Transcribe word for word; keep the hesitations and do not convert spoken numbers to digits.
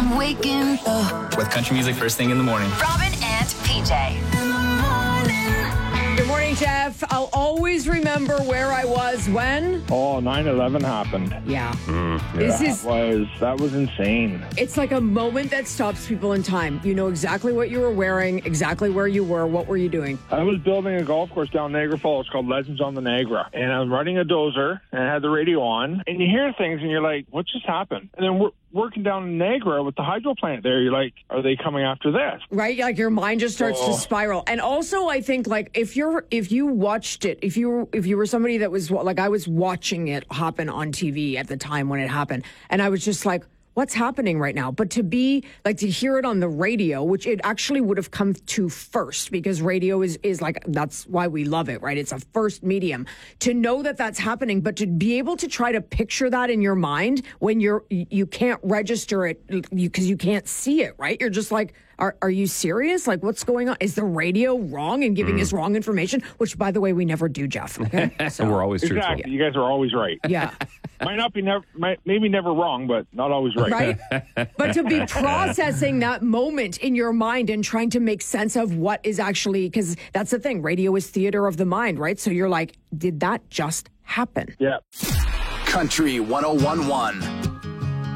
I'm waking up with country music first thing in the morning. Robin and P J. in the morning. Good morning, Jeff. I'll always remember where I was when. Oh, nine eleven happened. Yeah. Mm, This that is- was that was insane. It's like a moment that stops people in time. You know exactly what you were wearing, exactly where you were. What were you doing? I was building a golf course down Niagara Falls called Legends on the Niagara, and I'm running a dozer, and I had the radio on, and you hear things, and you're like, "What just happened?" And then we're working down in Niagara with the hydro plant there. You're like, "Are they coming after this?" Right? Like your mind just starts Oh. to spiral. And also, I think like if you're if you watched it, if you if you were somebody that was like I was watching it happen on T V at the time when it happened, and I was just like, what's happening right now? But to be like to hear it on the radio, which it actually would have come to first because radio is is like that's why we love it, right? It's a first medium. To know that that's happening, but to be able to try to picture that in your mind when you're you can't register it because you can't see it, right? You're just like, are are you serious? Like, what's going on? Is the radio wrong and giving us wrong information? Which, by the way, we never do, Jeff. Okay, So we're always truthful. Exactly. You guys are always right. yeah. Might not be never, might, maybe never wrong, but not always right. Right? But to be processing that moment in your mind and trying to make sense of what is actually, because that's the thing, radio is theater of the mind, right? So you're like, did that just happen? Yeah. Country one oh one one.